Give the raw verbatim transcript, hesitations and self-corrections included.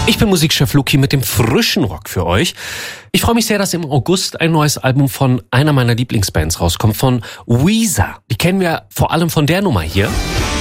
Ich bin Musikchef Luki mit dem frischen Rock für euch. Ich freue mich sehr, dass im August ein neues Album von einer meiner Lieblingsbands rauskommt, von Weezer. Die kennen wir vor allem von der Nummer hier.